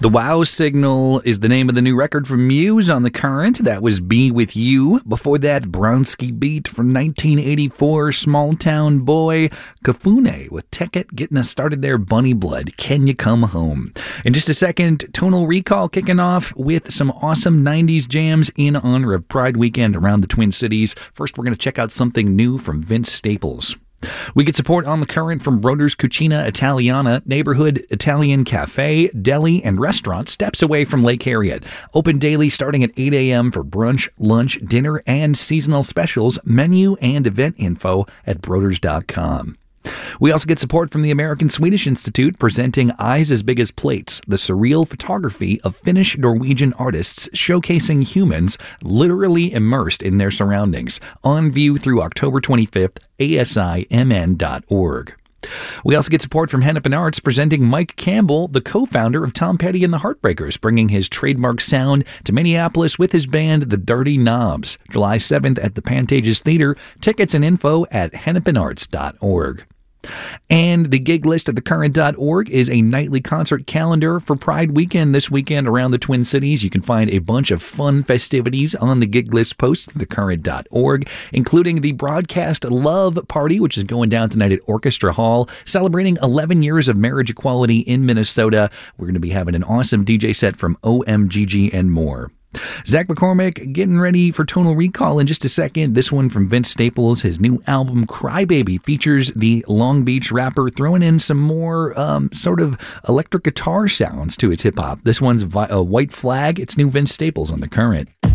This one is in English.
The Wow Signal is the name of the new record from Muse on The Current. That was Be With You. Before that, Bronski Beat from 1984, Small Town Boy. Kafune with Teket getting us started there, Bunny Blood, Can You Come Home? In just a second, Tonal Recall kicking off with some awesome 90s jams in honor of Pride Weekend around the Twin Cities. First, we're going to check out something new from Vince Staples. We get support on The Current from Broder's Cucina Italiana, neighborhood Italian cafe, deli, and restaurant steps away from Lake Harriet. Open daily starting at 8 a.m. for brunch, lunch, dinner, and seasonal specials. Menu and event info at broders.com. We also get support from the American Swedish Institute presenting Eyes as Big as Plates, the surreal photography of Finnish-Norwegian artists showcasing humans literally immersed in their surroundings. On view through October 25th, asimn.org. We also get support from Hennepin Arts presenting Mike Campbell, the co-founder of Tom Petty and the Heartbreakers, bringing his trademark sound to Minneapolis with his band The Dirty Knobs. July 7th at the Pantages Theater. Tickets and info at hennepinarts.org. And the gig list at thecurrent.org is a nightly concert calendar for Pride Weekend this weekend around the Twin Cities. You can find a bunch of fun festivities on the gig list post at thecurrent.org, including the Broadcast Love Party, which is going down tonight at Orchestra Hall, celebrating 11 years of marriage equality in Minnesota. We're going to be having an awesome DJ set from OMGG and more. Zach McCormick getting ready for Tonal Recall in just a second. This one from Vince Staples. His new album, Crybaby, features the Long Beach rapper throwing in some more sort of electric guitar sounds to its hip-hop. This one's White Flag. It's new Vince Staples on The Current.